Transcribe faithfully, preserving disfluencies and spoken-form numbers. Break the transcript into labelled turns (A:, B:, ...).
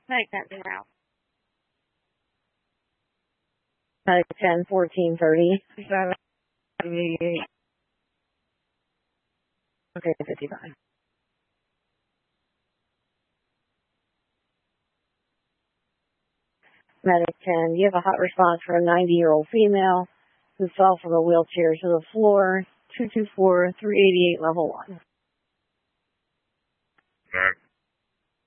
A: Make that now.
B: Medic ten fourteen thirty.
A: Seven eighty-eight.
B: Okay, fifty-five. Medic ten, you have a hot response for a ninety-year-old female who fell from a wheelchair to the floor, two two four, three eighty-eight, level one.
C: All right.